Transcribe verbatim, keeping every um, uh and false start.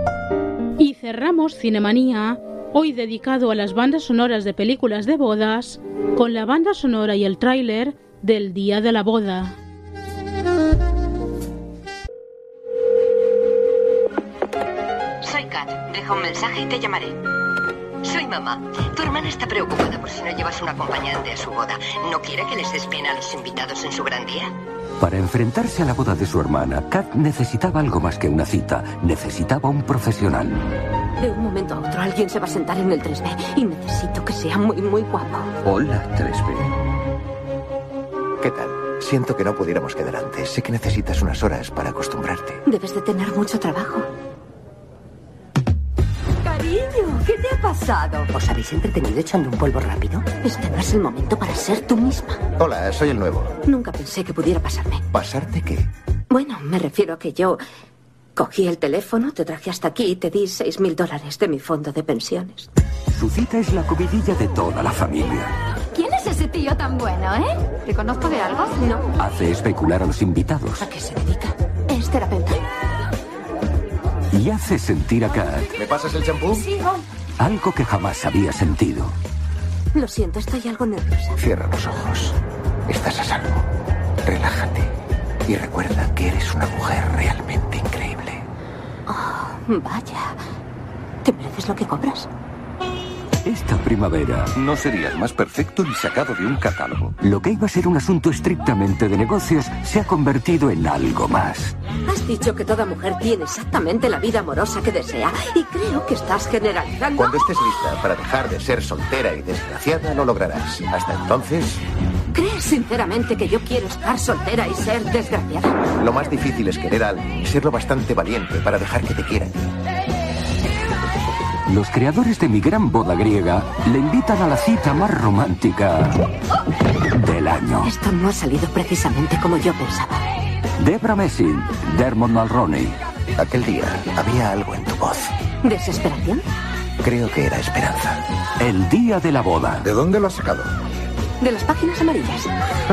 Y cerramos Cinemanía, hoy dedicado a las bandas sonoras de películas de bodas, con la banda sonora y el tráiler del Día de la Boda. Soy Kat. Deja un mensaje y te llamaré. Soy mamá. Tu hermana está preocupada por si no llevas un acompañante a su boda. ¿No quiere que les des pena a los invitados en su gran día? Para enfrentarse a la boda de su hermana, Kat necesitaba algo más que una cita. Necesitaba un profesional. De un momento a otro alguien se va a sentar en el tres B y necesito que sea muy, muy guapo. Hola, tres B. ¿Qué tal? Siento que no pudiéramos quedar antes. Sé que necesitas unas horas para acostumbrarte. Debes de tener mucho trabajo. Cariño, ¿qué te ha pasado? ¿Os habéis entretenido echando un polvo rápido? Este no es el momento para ser tú misma. Hola, soy el nuevo. Nunca pensé que pudiera pasarme. ¿Pasarte qué? Bueno, me refiero a que yo cogí el teléfono, te traje hasta aquí y te di seis mil dólares de mi fondo de pensiones. Su cita es la comidilla de toda la familia. ¿Quién es ese tío tan bueno, eh? ¿Te conozco de algo? No. Hace especular a los invitados. ¿A qué se dedica? Es terapeuta. Y hace sentir a Kat ¿Me pasas el champú? Sí, voy. algo que jamás había sentido. Lo siento, estoy algo nerviosa. Cierra los ojos. Estás a salvo. Relájate. Y recuerda que eres una mujer realmente increíble. Oh, vaya. ¿Te mereces lo que cobras? Esta primavera, No serías más perfecto ni sacado de un catálogo. lo que iba a ser un asunto estrictamente de negocios se ha convertido en algo más. Has dicho que toda mujer tiene exactamente la vida amorosa que desea y creo que estás generalizando. Cuando estés lista para dejar de ser soltera y desgraciada, lo lograrás. Hasta entonces, ¿Crees sinceramente que yo quiero estar soltera y ser desgraciada? lo más difícil es querer a alguien y serlo bastante valiente para dejar que te quieran. Los creadores de Mi Gran Boda Griega le invitan a la cita más romántica del año. Esto no ha salido precisamente como yo pensaba. Debra Messing, Dermot Mulroney. Aquel día había algo en tu voz. ¿Desesperación? Creo que era esperanza. El día de la boda. ¿De dónde lo has sacado? De las páginas amarillas.